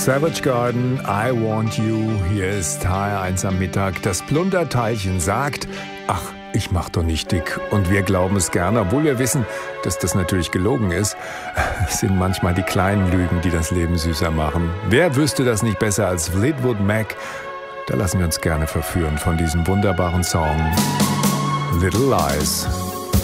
Savage Garden, I Want You. Hier ist HR1 am Mittag. Das Plunderteilchen sagt, ach, ich mach doch nicht dick. Und wir glauben es gerne, obwohl wir wissen, dass das natürlich gelogen ist. Es sind manchmal die kleinen Lügen, die das Leben süßer machen. Wer wüsste das nicht besser als Fleetwood Mac? Da lassen wir uns gerne verführen von diesem wunderbaren Song Little Lies.